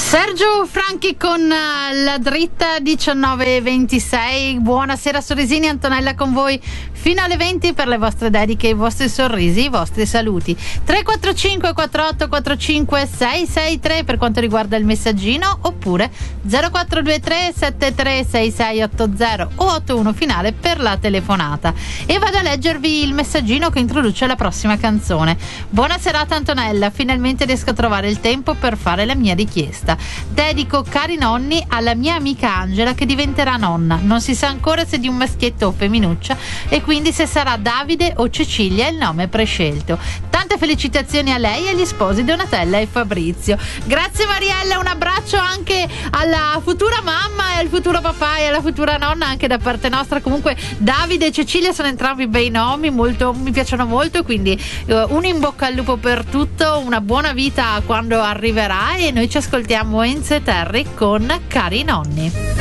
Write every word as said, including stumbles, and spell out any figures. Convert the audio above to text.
Sergio Franchi con la dritta diciannove e ventisei. Buonasera Sorrisini, Antonella con voi fino alle venti per le vostre dediche, i vostri sorrisi, i vostri saluti. Tre quattro cinque quattro otto quattro cinque sei sei tre per quanto riguarda il messaggino, oppure zero quattro due tre sette tre sei sei otto zero o otto uno finale per la telefonata. E vado a leggervi il messaggino che introduce la prossima canzone. Buona serata Antonella, finalmente riesco a trovare il tempo per fare la mia richiesta. Dedico Cari nonni alla mia amica Angela che diventerà nonna, non si sa ancora se di un maschietto o femminuccia e quindi se sarà Davide o Cecilia il nome prescelto. Tante felicitazioni a lei e agli sposi Donatella e Fabrizio. Grazie Mariella, un abbraccio anche alla futura mamma e al futuro papà e alla futura nonna anche da parte nostra. Comunque Davide e Cecilia sono entrambi bei nomi, molto, mi piacciono molto, quindi uh, un in bocca al lupo per tutto, una buona vita quando arriverà, e noi ci ascoltiamo Enzo e Terry con Cari nonni.